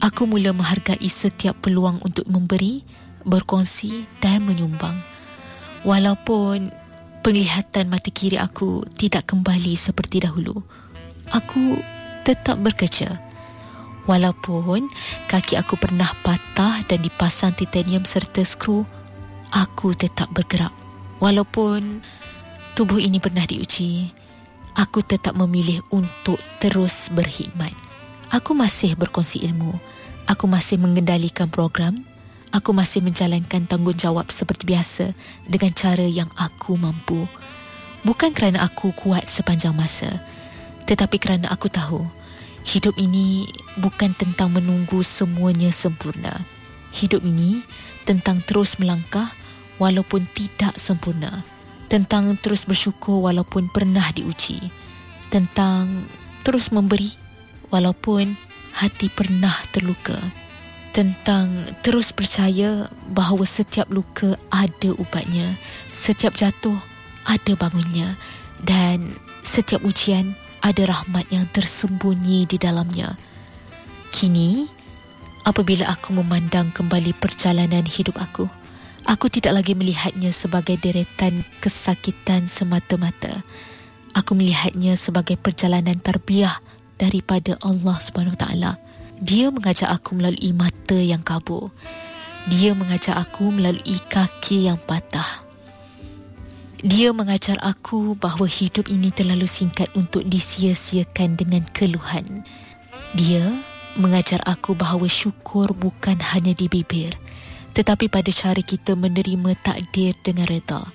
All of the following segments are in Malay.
Aku mula menghargai setiap peluang untuk memberi, berkongsi dan menyumbang. Walaupun penglihatan mata kiri aku tidak kembali seperti dahulu, aku tetap bekerja. Walaupun kaki aku pernah patah dan dipasang titanium serta skru, aku tetap bergerak. Walaupun tubuh ini pernah diuji, aku tetap memilih untuk terus berkhidmat. Aku masih berkongsi ilmu. Aku masih mengendalikan program. Aku masih menjalankan tanggungjawab seperti biasa dengan cara yang aku mampu. Bukan kerana aku kuat sepanjang masa, tetapi kerana aku tahu hidup ini bukan tentang menunggu semuanya sempurna. Hidup ini tentang terus melangkah walaupun tidak sempurna. Tentang terus bersyukur walaupun pernah diuji. Tentang terus memberi walaupun hati pernah terluka. Tentang terus percaya bahawa setiap luka ada ubatnya, setiap jatuh ada bangunnya, dan setiap ujian ada rahmat yang tersembunyi di dalamnya. Kini, apabila aku memandang kembali perjalanan hidup aku tidak lagi melihatnya sebagai deretan kesakitan semata-mata. Aku melihatnya sebagai perjalanan tarbiyah daripada Allah SWT. Dia mengajak aku melalui mata yang kabur. Dia mengajak aku melalui kaki yang patah. Dia mengajar aku bahawa hidup ini terlalu singkat untuk disia-siakan dengan keluhan. Dia mengajar aku bahawa syukur bukan hanya di bibir, tetapi pada cara kita menerima takdir dengan reda.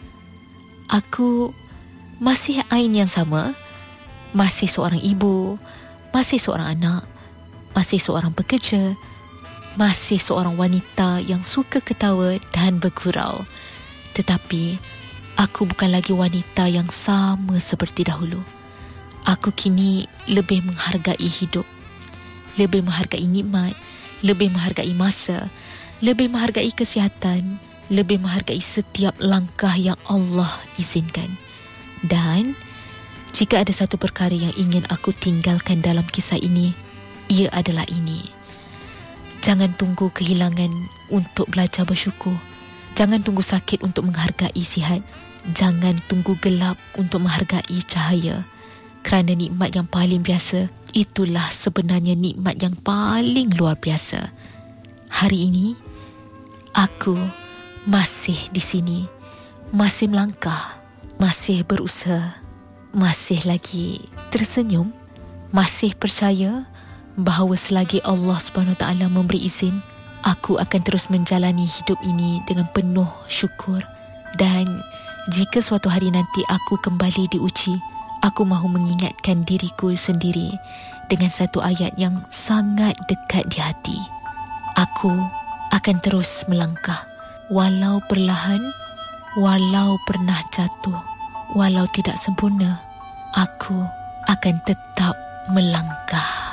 Aku masih Ain yang sama, masih seorang ibu, masih seorang anak, masih seorang pekerja, masih seorang wanita yang suka ketawa dan bergurau. Tetapi aku bukan lagi wanita yang sama seperti dahulu. Aku kini lebih menghargai hidup, lebih menghargai nikmat, lebih menghargai masa, lebih menghargai kesihatan, lebih menghargai setiap langkah yang Allah izinkan. Dan jika ada satu perkara yang ingin aku tinggalkan dalam kisah ini, ia adalah ini. Jangan tunggu kehilangan untuk belajar bersyukur. Jangan tunggu sakit untuk menghargai sihat. Jangan tunggu gelap untuk menghargai cahaya. Kerana nikmat yang paling biasa, itulah sebenarnya nikmat yang paling luar biasa. Hari ini, aku masih di sini. Masih melangkah. Masih berusaha. Masih lagi tersenyum. Masih percaya bahawa selagi Allah SWT memberi izin, aku akan terus menjalani hidup ini dengan penuh syukur. Dan jika suatu hari nanti aku kembali diuji, aku mahu mengingatkan diriku sendiri dengan satu ayat yang sangat dekat di hati. Aku akan terus melangkah, walau perlahan, walau pernah jatuh, walau tidak sempurna, aku akan tetap melangkah.